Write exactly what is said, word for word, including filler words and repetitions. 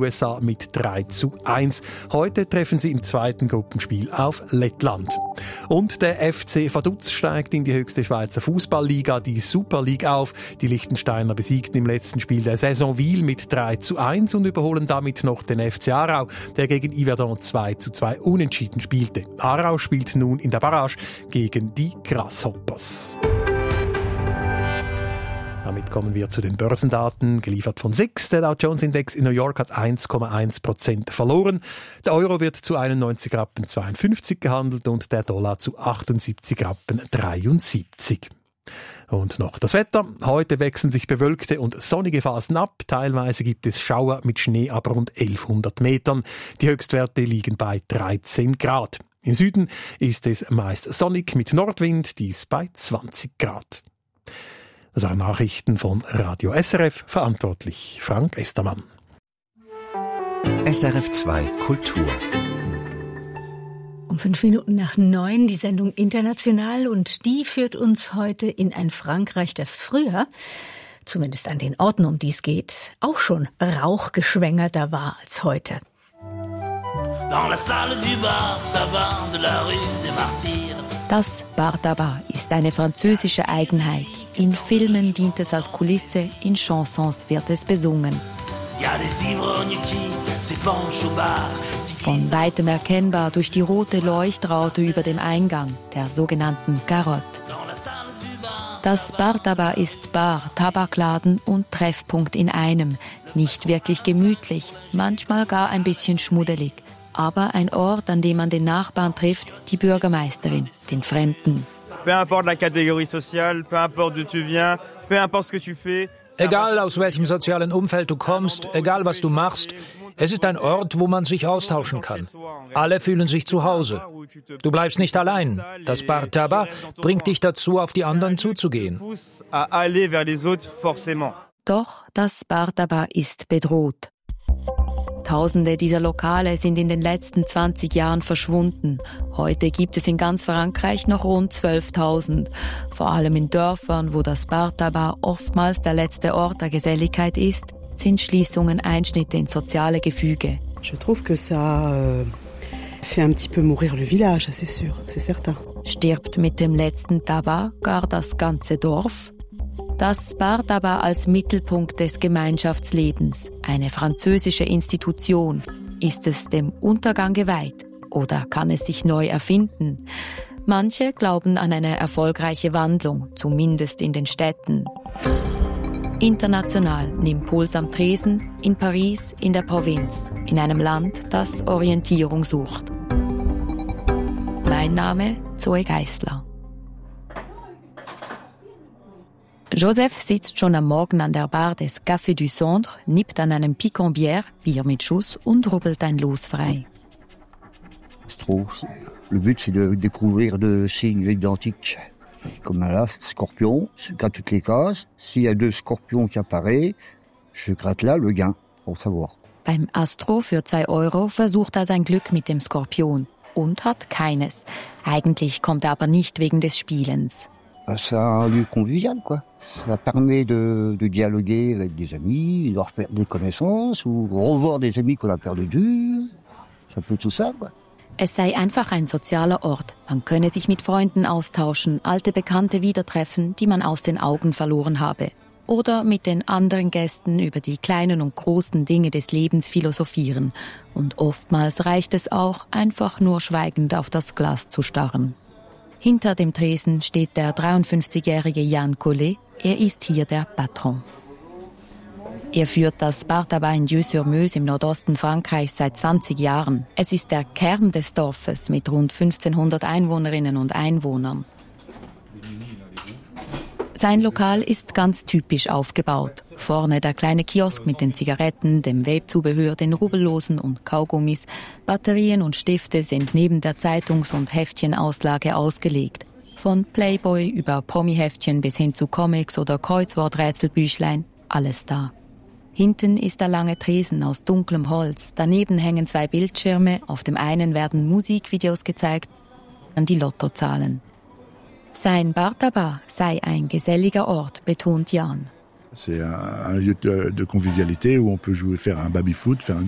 U S A mit drei zu eins. Heute treffen sie im zweiten Gruppenspiel auf Lettland. Und der F C Vaduz steigt in die höchste Schweizer Fußballliga, die Super League, auf. Die Liechtensteiner besiegten im letzten Spiel der Saison Wil mit drei zu eins und überholen damit noch den F C Aarau, der gegen Yverdon zwei zu zwei unentschieden spielte. Aarau spielt nun in der Barrage gegen die Grasshoppers. Damit kommen wir zu den Börsendaten, geliefert von S I X. Der Dow Jones Index in New York hat eins Komma eins Prozent verloren. Der Euro wird zu einundneunzig Rappen zweiundfünfzig gehandelt und der Dollar zu achtundsiebzig Rappen dreiundsiebzig. Und noch das Wetter. Heute wechseln sich bewölkte und sonnige Phasen ab. Teilweise gibt es Schauer mit Schnee ab rund elfhundert Metern. Die Höchstwerte liegen bei dreizehn Grad. Im Süden ist es meist sonnig mit Nordwind, dies bei zwanzig Grad. Das waren Nachrichten von Radio S R F, verantwortlich Frank Estermann. S R F zwei Kultur. Um fünf Minuten nach neun die Sendung International und die führt uns heute in ein Frankreich, das früher, zumindest an den Orten, um die es geht, auch schon rauchgeschwängerter war als heute. Das Bar Tabac ist eine französische Eigenheit. In Filmen dient es als Kulisse, in Chansons wird es besungen. Von weitem erkennbar durch die rote Leuchtraute über dem Eingang, der sogenannten Carotte. Das Bar Tabac ist Bar, Tabakladen und Treffpunkt in einem. Nicht wirklich gemütlich, manchmal gar ein bisschen schmuddelig. Aber ein Ort, an dem man den Nachbarn trifft, die Bürgermeisterin, den Fremden. Peu importe la catégorie sociale, peu importe d'où tu viens, peu importe ce que tu fais. Egal aus welchem sozialen Umfeld du kommst, egal was du machst, es ist ein Ort, wo man sich austauschen kann. Alle fühlen sich zu Hause. Du bleibst nicht allein. Das Bar Tabac bringt dich dazu, auf die anderen zuzugehen. Doch das Bar Tabac ist bedroht. Tausende dieser Lokale sind in den letzten zwanzig Jahren verschwunden. Heute gibt es in ganz Frankreich noch rund zwölftausend. Vor allem in Dörfern, wo das Bar Tabac oftmals der letzte Ort der Geselligkeit ist, sind Schließungen Einschnitte ins soziale Gefüge. Je trouve que ça euh, fait un petit peu mourir le village, c'est sûr, c'est certain. Stirbt mit dem letzten Tabac gar das ganze Dorf? Das Bar Tabac als Mittelpunkt des Gemeinschaftslebens, eine französische Institution. Ist es dem Untergang geweiht oder kann es sich neu erfinden? Manche glauben an eine erfolgreiche Wandlung, zumindest in den Städten. International nimmt Puls am Tresen, in Paris, in der Provinz, in einem Land, das Orientierung sucht. Mein Name Zoe Geissler. Joseph sitzt schon am Morgen an der Bar des Café du Centre, nippt an einem Picon Bière, Bier mit Schuss und rubbelt ein Los frei. Le but, c'est de découvrir de signes identiques. Comme là, scorpion, je gratte toutes les cases. S'il y a deux scorpions qui apparaissent, je gratte là le gain, pour savoir. Beim Astro für zwei Euro versucht er sein Glück mit dem Skorpion und hat keines. Eigentlich kommt er aber nicht wegen des Spielens. C'est un lieu convivial, quoi. Ça permet de, de dialoguer avec des amis, de refaire des connaissances ou revoir des amis qu'on a perdu de vue. Ça peut tout ça, quoi. Es sei einfach ein sozialer Ort. Man könne sich mit Freunden austauschen, alte Bekannte wiedertreffen, die man aus den Augen verloren habe. Oder mit den anderen Gästen über die kleinen und großen Dinge des Lebens philosophieren. Und oftmals reicht es auch, einfach nur schweigend auf das Glas zu starren. Hinter dem Tresen steht der dreiundfünfzigjährige Jan Collet. Er ist hier der Patron. Er führt das Bar Tabac in Dieu-sur-Meuse im Nordosten Frankreichs seit zwanzig Jahren. Es ist der Kern des Dorfes mit rund fünfzehnhundert Einwohnerinnen und Einwohnern. Sein Lokal ist ganz typisch aufgebaut. Vorne der kleine Kiosk mit den Zigaretten, dem Vape-Zubehör, den Rubbellosen und Kaugummis. Batterien und Stifte sind neben der Zeitungs- und Heftchenauslage ausgelegt. Von Playboy über Promi-Heftchen bis hin zu Comics oder Kreuzworträtselbüchlein, alles da. Hinten ist der lange Tresen aus dunklem Holz. Daneben hängen zwei Bildschirme. Auf dem einen werden Musikvideos gezeigt, an die Lottozahlen. Sein Bar Tabac sei ein geselliger Ort, betont Jan. C'est un lieu de, de convivialité où on peut jouer, faire un baby-foot, faire un